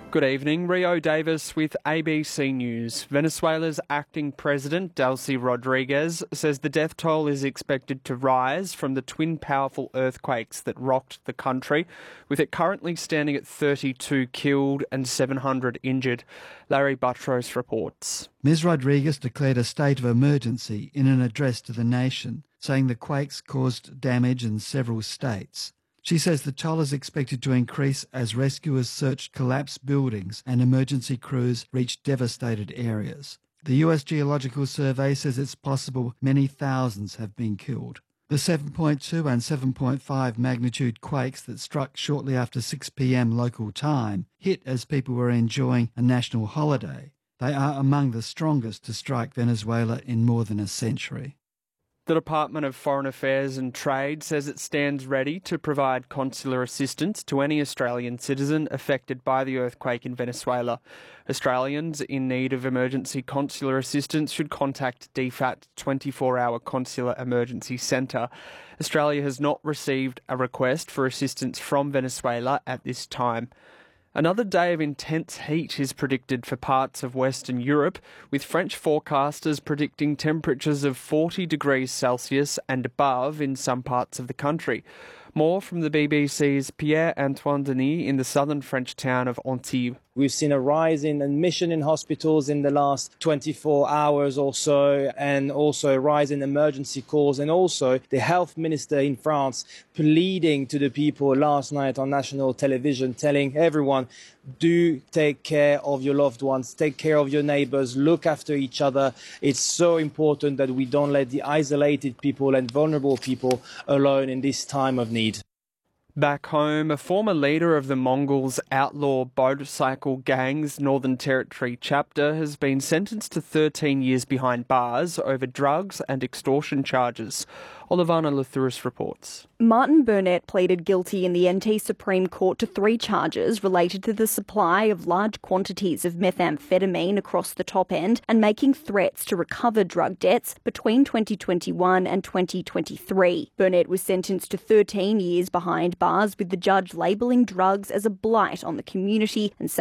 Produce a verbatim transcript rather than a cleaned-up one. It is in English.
Good evening, Rio Davis with A B C News. Venezuela's acting president, Delcy Rodriguez, says the death toll is expected to rise from the twin powerful earthquakes that rocked the country, with it currently standing at thirty-two killed and seven hundred injured. Larry Buttrose reports. Miz Rodriguez declared a state of emergency in an address to the nation, saying the quakes caused damage in several states. She says the toll is expected to increase as rescuers searched collapsed buildings and emergency crews reached devastated areas. The U S Geological Survey says it's possible many thousands have been killed. The seven point two and seven point five magnitude quakes that struck shortly after six p.m. local time hit as people were enjoying a national holiday. They are among the strongest to strike Venezuela in more than a century. The Department of Foreign Affairs and Trade says it stands ready to provide consular assistance to any Australian citizen affected by the earthquake in Venezuela. Australians in need of emergency consular assistance should contact D FAT twenty-four hour Consular Emergency Centre. Australia has not received a request for assistance from Venezuela at this time. Another day of intense heat is predicted for parts of Western Europe, with French forecasters predicting temperatures of forty degrees Celsius and above in some parts of the country. More from the B B C's Pierre-Antoine Denis in the southern French town of Antibes. We've seen a rise in admission in hospitals in the last twenty-four hours or so, and also a rise in emergency calls, and also the health minister in France pleading to the people last night on national television, telling everyone, do take care of your loved ones, take care of your neighbours, look after each other. It's so important that we don't let the isolated people and vulnerable people alone in this time of need. Back home, a former leader of the Mongols' outlaw motorcycle gang's Northern Territory chapter has been sentenced to thirteen years behind bars over drugs and extortion charges. Olivana Luthouris reports. Martin Burnett pleaded guilty in the N T Supreme Court to three charges related to the supply of large quantities of methamphetamine across the top end and making threats to recover drug debts between twenty twenty-one and twenty twenty-three. Burnett was sentenced to thirteen years behind bars, with the judge labelling drugs as a blight on the community and saying